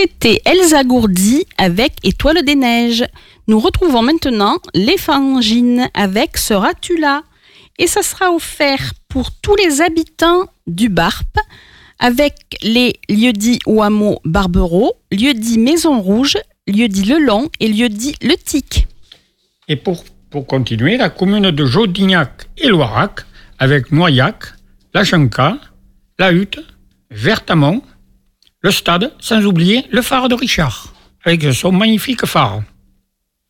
C'était Elsa Gourdi avec Étoile des Neiges. Nous retrouvons maintenant les Fangines avec Seras-tu là ? Et ça sera offert pour tous les habitants du Barp avec les lieux-dits ou hameaux Barbereau, lieu-dit Maison Rouge, lieu-dit Le Long et lieu-dit Le Tic. Et pour continuer, la commune de Jodignac et Loirac avec Noyac, La Chanca, La Hutte, Vertamont, le Stade, sans oublier le phare de Richard avec son magnifique phare.